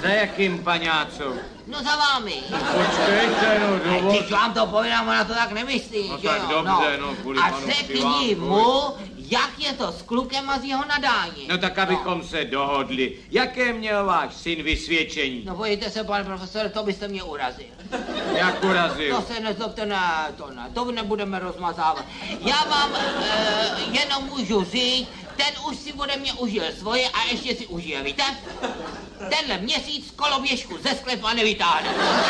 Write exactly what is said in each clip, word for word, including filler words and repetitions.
Za jakým paňácou? No za vámi. Počkejte, no dovol... Když vám to povídám, ona to tak nemyslí, No že tak jo? dobře, no, kvůli A panu řekni Pivákovi. mu, jak je to s klukem a s jeho nadání. No tak abychom no. se dohodli. Jaké měl váš syn vysvědčení? No pojďte se, pane profesore, to byste mě urazil. Jak urazil? To se nezlobte, ne, to ne, to nebudeme rozmazávat. Já vám e, jenom můžu říct, ten už si ode mě užil svoje a ještě si užije, víte? Tenhle měsíc koloběžku ze sklepa nevytáhne.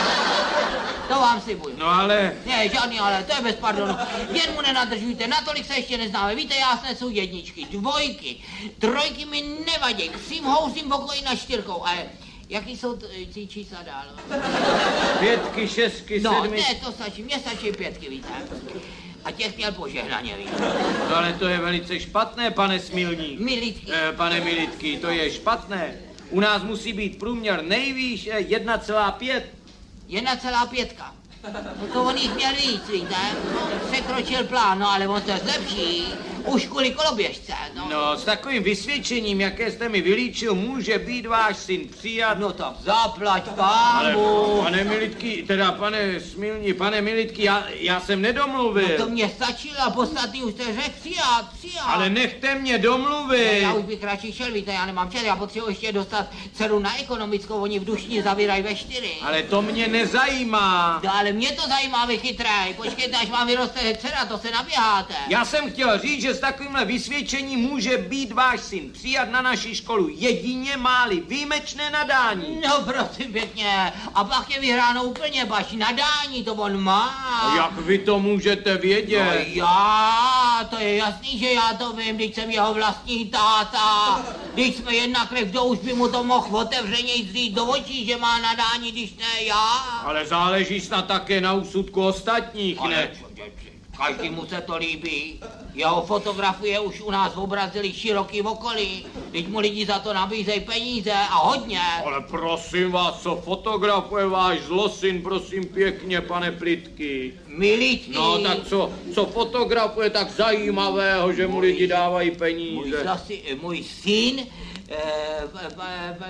To vám slibuju. No ale... Ne, žádný ale, to je bez pardonu. Jen mu nenadržujte, natolik se ještě neznáme. Víte, já snesu jedničky, dvojky, trojky mi nevadí. Křím housím v okolí na čtyřkou, ale jaký jsou ty čísla dál? Pětky, šestky, no, sedmi... No, ne, to stačí, mně stačí pětky, víte. A těch měl požehnaně, víte. No ale to je velice špatné, pane Smilník. Militky. Eh, pane Militky, to je špatné. U nás musí být průměr nejvýš jedna celá pět. Jedna celá pětka. No to on jich měl víc, víte. No, překročil plán, no ale on se zlepší. Už kvůli koloběžce, no. No, s takovým vysvědčením, jaké jste mi vylíčil, může být váš syn přijat. No tak zaplať pámu. Ale, pane Militky, teda pane Smilní, pane Militky, já, já jsem nedomluvil. No to mě stačilo a podstatný už jste řekl přijat, přijat. Ale nechte mě domluvit. No, já už bych radši šel, víte, já nemám čas, já potřebuji ještě dostat dceru na ekonomickou, oni v Dušni zavírají ve čtyři. Ale to mě nezajímá. No, ale mě to zajímá, vy chytrej. Počkejte, až vám vyroste dcera, to se naběháte. Já jsem chtěl říct, že s takovýmhle vysvědčením může být váš syn přijat na naši školu jedině máli výjimečné nadání. No prosím pěkně, a pak je vyhráno úplně baš nadání, to on má. A jak vy to můžete vědět? No já, to je jasný, že já to vím, když jsem jeho vlastní táta. Když jsme jedna krev, kdo už by mu to mohl otevřeněji zříct do očí, že má nadání, když ne já. Ale záleží snad také na úsudku ostatních, Ale ne? každému se to líbí. Jeho fotografie už u nás obrazili široký okolí. Teď mu lidi za to nabízejí peníze a hodně. Ale prosím vás, co fotografuje váš zlosin, prosím pěkně, pane Plitky? Militky. No tak co, co fotografuje tak zajímavého, že mu lidi dávají Můj, peníze? zasi, můj syn, eh, pa, pa,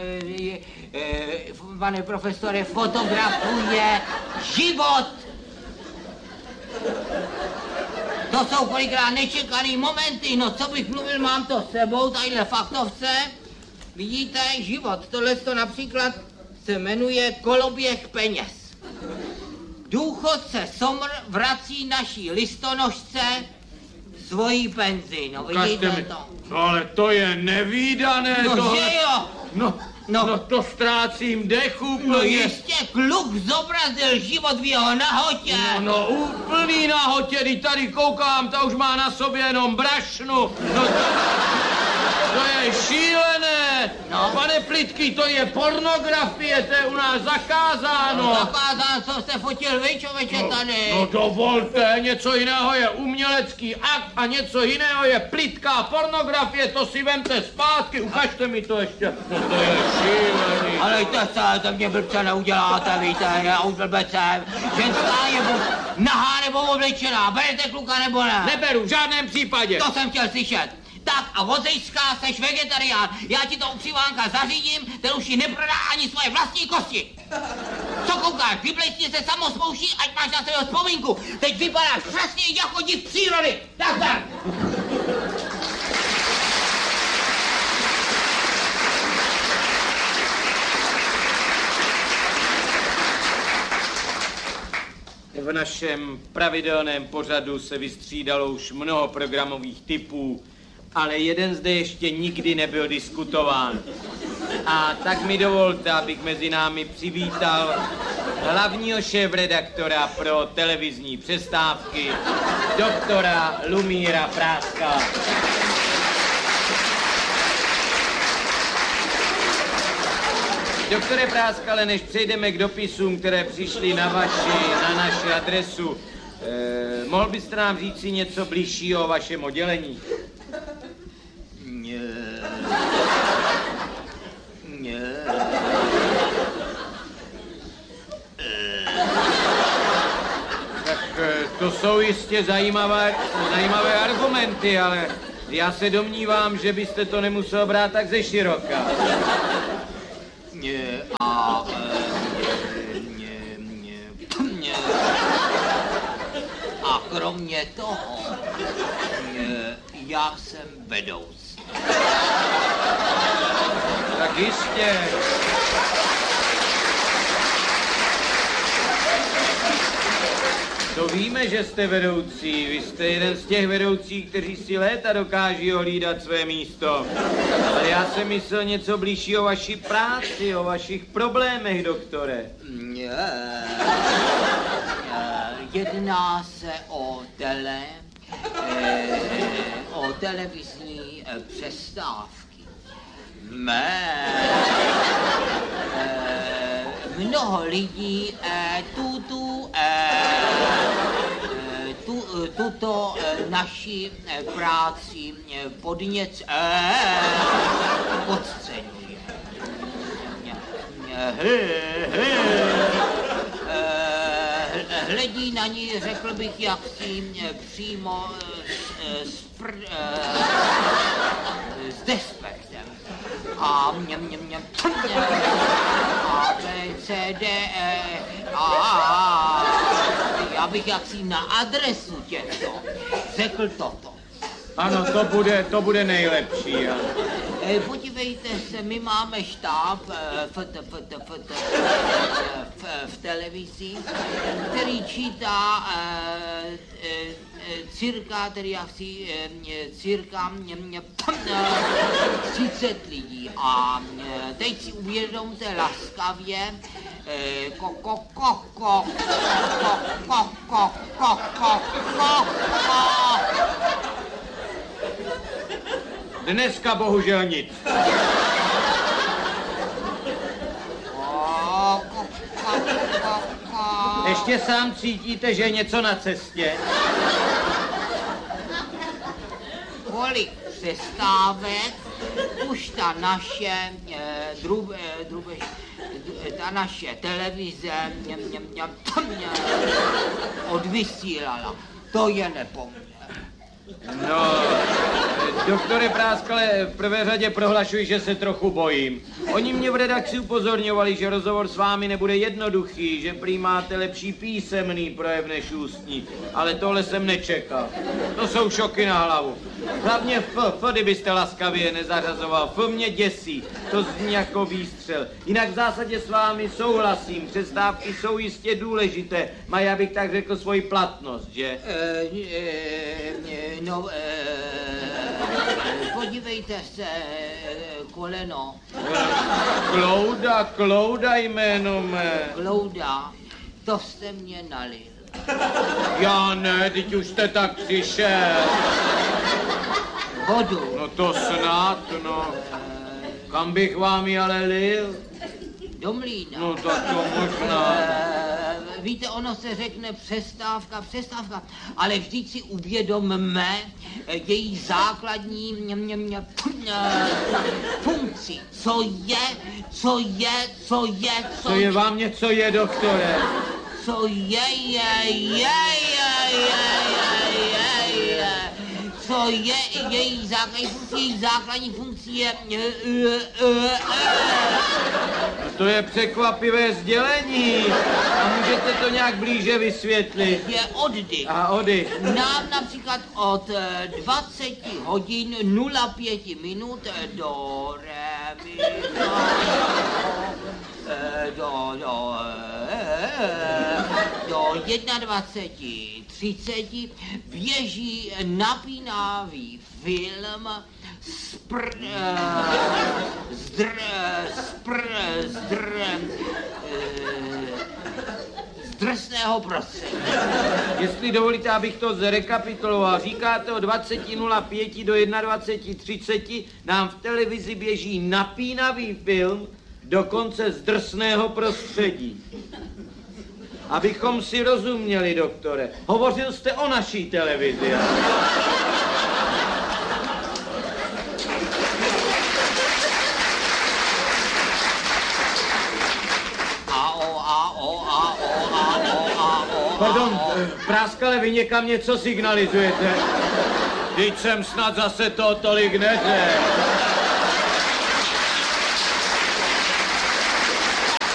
eh, pane profesore, fotografuje život. To jsou kolikrát nečekaný momenty, no co bych mluvil, mám to s sebou, tadyhle faktovce. Vidíte, život, tohle to například se jmenuje koloběh peněz. Důchodce Somr vrací naší listonožce svoji penzi, no vidíte to. No ale to je nevídané, No tohle. že jo? No, No. no to ztrácím dech úplně. No jistě, kluk zobrazil život v jeho nahotě. No, no úplný nahotě, když tady koukám, ta už má na sobě jenom brašnu. No to, to je šílené. No. Pane Plitky, to je pornografie, to je u nás zakázáno. No zakázán, co jste fotil vy, člověče, tady. No dovolte, něco jiného je umělecký akt a něco jiného je plitká pornografie, to si vemte zpátky, ukažte mi to ještě. No to je šílený. Ale to se, to mě blbce neuděláte, víte, já už blbec jsem. Ženská je buď nahá nebo oblečená, berete kluka nebo ne? Neberu, v žádném případě. To jsem chtěl slyšet. Tak a od zejška seš vegetarián. Já ti to u přivánka zařídím, ten už ti neprodá ani svoje vlastní kosti. Co koukáš? Vyplejtni se samospouští, ať máš na sebe vzpomínku. Teď vypadáš přesně jako div přírody. Tak, tak. V našem pravidelném pořadu se vystřídalo už mnoho programových typů, ale jeden zde ještě nikdy nebyl diskutován. A tak mi dovolte, abych mezi námi přivítal hlavního šéfredaktora pro televizní přestávky, doktora Lumíra Práskala. Doktore Práskale, než přejdeme k dopisům, které přišly na vaši, na naši adresu, eh, mohl byste nám říci něco bližšího o vašem oddělení? Ne. Ne. Tak eh, to jsou jistě zajímavé, zajímavé argumenty, ale já se domnívám, že byste to nemusel brát tak ze široka. Ne. A A, e, mě, mě, mě, a kromě toho, e, já jsem vedoucí. Tak jistě. To víme, že jste vedoucí. Vy jste jeden z těch vedoucích, kteří si léta dokáží ohlídat své místo. Ale já jsem myslel něco blížší o vaší práci, o vašich problémech, doktore. Ne. Jedná se o tele, eh, o televizní eh, přestávky. Mé. Eh, mnoho lidí eh, tutu, eh, tu, tuto eh, naši eh, práci eh, podněc eh, podceňuje. Hledí na ní, řekl bych, jak si přímo s, s, pr, s despektem. A mě, mě, mě, mě, A, B, C, D, E, A, já bych jaksi na adresu těchto řekl toto. Ano, to bude, to bude nejlepší. Ano. Podívejte se, my máme štáb v, v, v, v, v televizi, který čítá cirka, tedy asi cirka třicet lidí. A teď si uvědomte laskavě, ko, ko, ko, ko, ko, ko, ko, ko, ko, ko, ko. Dneska bohužel nic. Ještě sám cítíte, že je něco na cestě? Kolik přestávek už ta naše, eh, drube, drube, ta naše televize mě, mě, mě, mě odvysílala. To je nepoměr. No, doktore Práskale, v prvé řadě prohlašuji, že se trochu bojím. Oni mě v redakci upozorňovali, že rozhovor s vámi nebude jednoduchý, že prý máte lepší písemný projev než ústní, ale tohle jsem nečekal. To jsou šoky na hlavu. Hlavně F, F, kdybyste laskavě nezařazoval, F mě děsí, to zní jako výstřel. Jinak v zásadě s vámi souhlasím, přestávky jsou jistě důležité, mají, abych tak řekl, svoji platnost, že? E, e, no, e, podívejte se, koleno. Klouda, Klouda jméno mé. Klouda, to jste mě nalil. Já ne, teď už jste tak přišel. Vodu. No to snad, no. Kam bych vám ji ale lil? Do mlýna. No tak to možná. E, víte, ono se řekne přestávka, přestávka, ale vždyť si uvědomme její základní mě, mě, mě, funkci. Co je, co je, co je, co, Co je vám něco je, doktore? Co je, je, je, je, je, je, je. Co je její základní funkce, její základní funkce je... To je překvapivé sdělení. A můžete to nějak blíže vysvětlit? Je oddych. A oddych. Nám například od dvacet hodin nula pět minut do re, mi, do, do, do dvacet jedna třicet běží napínavý film spr, zdr, spr, zdr, drsného prostředí. Jestli dovolíte, abych to zrekapituloval, říkáte o dvacet nula pět do dvacet jedna třicet nám v televizi běží napínavý film, dokonce z drsného prostředí. Abychom si rozuměli, doktore, hovořil jste o naší televizi. Pardon, Práskale, vy někam něco signalizujete? Teď jsem snad zase to tolik neřekl.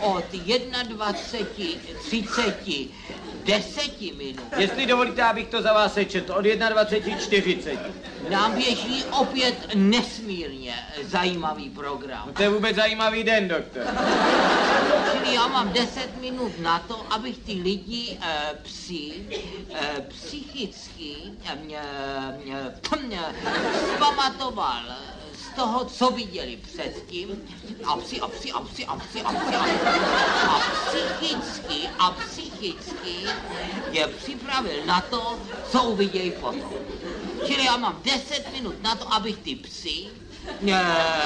od dvacet jedna třicet deset minut. Jestli dovolíte, abych to za vás sečetl, od dvacet jedna čtyřicet. Nám běží opět nesmírně zajímavý program. No to je vůbec zajímavý den, doktor. Čili já mám deset minut na to, abych ty lidi e, psi e, psychicky e, mě, mě, mě, zpamatoval z toho, co viděli předtím. A psi, a psi, a psi, a psi, a psi, a psi. A psychicky, a psychicky je připravil na to, co uvidějí potom. Čili já mám deset minut na to, abych ty psi, ne,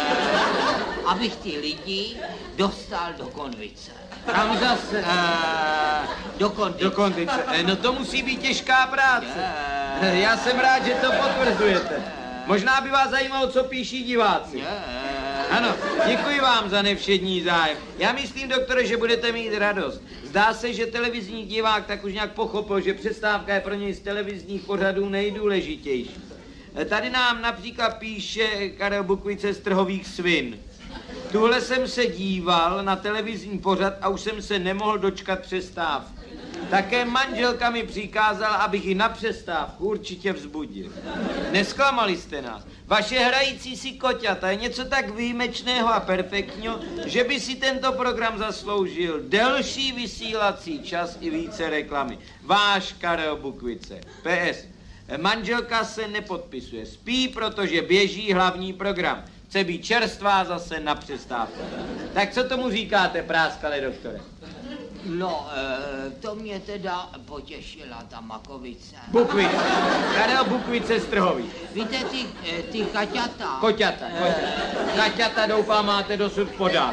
abych ty lidi dostal do konvice. Tam zase. E, do konvice. Do kondice. E, no to musí být těžká práce. E, já jsem rád, že to potvrzujete. Možná by vás zajímalo, co píší diváci. Ano, děkuji vám za nevšední zájem. Já myslím, doktore, že budete mít radost. Zdá se, že televizní divák tak už nějak pochopil, že přestávka je pro něj z televizních pořadů nejdůležitější. Tady nám například píše Karel Bukvice z Trhových svin. Tuhle jsem se díval na televizní pořad a už jsem se nemohl dočkat přestávky. Také manželka mi přikázala, abych ji na přestávku určitě vzbudil. Nesklamali jste nás. Vaše hrající si koťata je něco tak výjimečného a perfektního, že by si tento program zasloužil delší vysílací čas i více reklamy. Váš Karel Bukvice. P S. Manželka se nepodpisuje. Spí, protože běží hlavní program. Chce být čerstvá zase na přestávku. Tak co tomu říkáte, práskale doktore? No, e, to mě teda potěšila ta makovice. Bukvice. Karel Bukvice z Trhových. Víte, ty, e, ty kaťata... Koťata, koťata. Kaťata, doufám, máte dosud podat.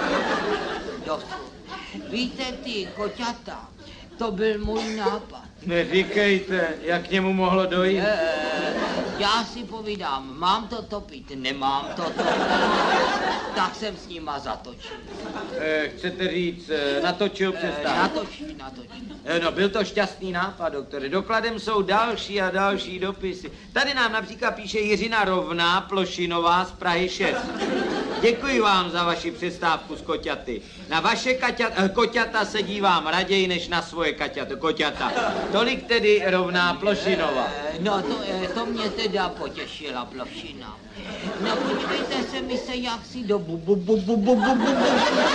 Dosud. Víte, ty koťata, to byl můj nápad. Neříkejte, jak k němu mohlo dojít. E, já si povídám, mám to topit, nemám to topit, tak jsem s nima zatočil. E, chcete říct, e, natočil přestávku? E, natočil, natočil. E, no, byl to šťastný nápad, doktore. Dokladem jsou další a další dopisy. Tady nám například píše Jiřina Rovná Plošinová z Prahy šest. Děkuji vám za vaši přestávku s koťaty. Na vaše kaťata, koťata se dívám raději, než na svoje kaťata, koťata. Tolik tedy Rovná Plošinová. E, no, to, e, to mě teda potěšila Plošina. No, podívejte se mi se, jak si do bu bu bu bu bu bu bu bu.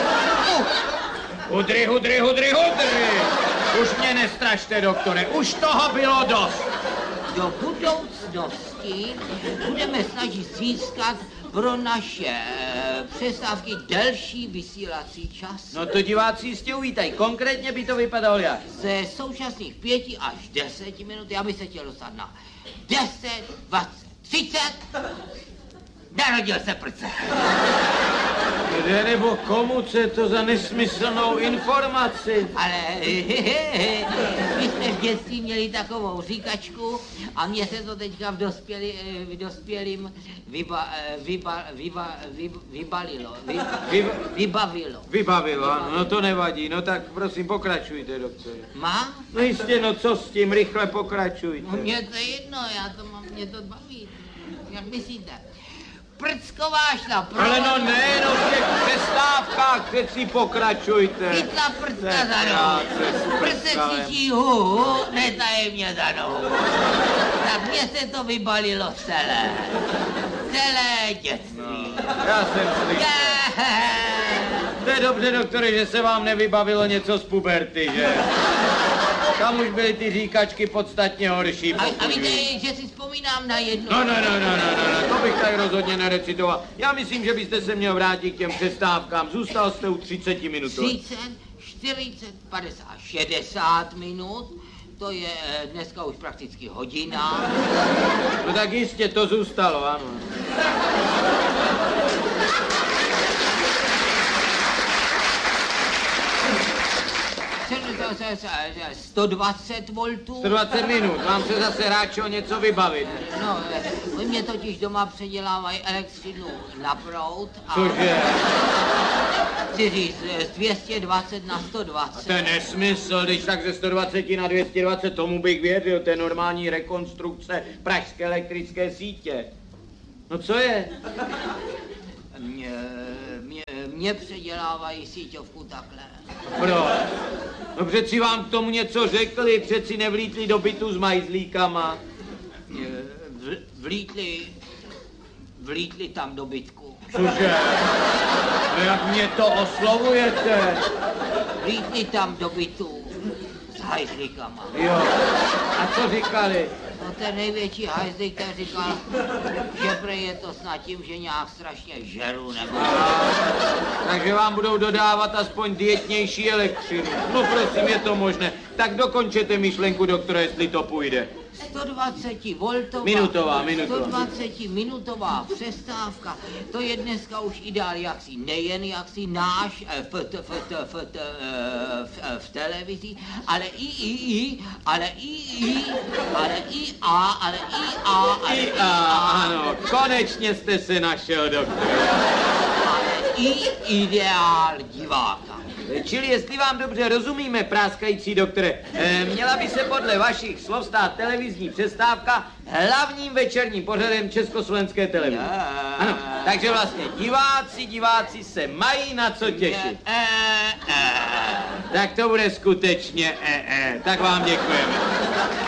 Hudry, hudry, hudry, hudry! Už mě nestrašte, doktore, už toho bylo dost. Do budoucnosti budeme snažit získat pro naše e, přestávky delší vysílací čas. No to diváci jistě uvítají. Konkrétně by to vypadalo jak? Ze současných pěti až deseti minut já bych se chtěl dostat na deset, dvacet, třicet. Narodil se prce. Kde nebo komu, co je to za nesmyslnou informaci? Ale hehehe, my jsme v dětství měli takovou říkačku a mně se to teďka v, dospěli, v dospělým vyba, vyba, vyba, vyba, vybalilo, vy, Vy, vybavilo. vybavilo, ano, no to nevadí. No tak prosím, pokračujte, doktore. Má? No jistě, no co s tím, rychle pokračujte. No mě to je jedno, já to mám, mě to baví. Jak myslíte? Prcková šla pro... Ale no ne, no v těch přestávkách přeci pokračujte. Chytla prcka za nohu. Prce křičí hu, hu, netajemně za nohu. Tak mně se to vybalilo celé. Celé dětství. Já jsem slyšel. To je dobře, doktore, že se vám nevybavilo něco z puberty, že? Tam už byly ty říkačky podstatně horší. A, a víte, že si vzpomínám na jednu... No, no, no, no, no, no, to bych tak rozhodně nerecitoval. Já myslím, že byste se měl vrátit k těm přestávkám. Zůstal jste u třicet minut. třicet, čtyřicet, padesát, šedesát minut. To je dneska už prakticky hodina. No tak jistě to zůstalo, ano. sto dvacet voltů. sto dvacet minut, vám se zase ráčo něco vybavit. No, oni mě totiž doma předělávají elektřinu na proud. A Cože? chci říct, z dvě stě dvacet na sto dvacet. A to je nesmysl, když tak ze sto dvacet na dvě stě dvacet, tomu bych věřil, to je normální rekonstrukce pražské elektrické sítě. No co je? Mě, mě, mě předělávají síťovku takhle. Proč? No přeci vám k tomu něco řekli, přeci nevlítli do bytu s majzlíkama. V, vlítli, vlítli tam do bytku. Cože? No jak mě to oslovujete? Vlítli tam do bytu s hajzlíkama. Jo. A co říkali? No ten největší hajzlík ten říkal, že prej je to snad tím, že nějak strašně žeru nebo... Takže vám budou dodávat aspoň dietnější elektřinu. No prosím, je to možné. Tak dokončete myšlenku, doktore, jestli to půjde. sto dvacet voltová, Minutová, minutová. sto dvacet minutová přestávka, to je dneska už ideál jaksi, nejen jaksi náš eh, v, t, v, t, v, t, eh, v, v televizi, ale i, i, i, ale i, i, ale i, a, ale i, a, ale I a, ano, konečně jste se našel, doktore. ale i ideál diváka. Čili jestli vám dobře rozumíme, práskající doktore, eh, měla by se podle vašich slov stát televizní přestávka hlavním večerním pořadem československé televize. Ano, takže vlastně diváci, diváci se mají na co těšit. Tak to bude skutečně e, e. Tak vám děkujeme.